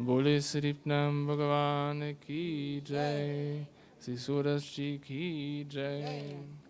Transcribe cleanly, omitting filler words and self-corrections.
बोले श्री कृष्ण भगवान की जय, श्री सूरज जी की जय।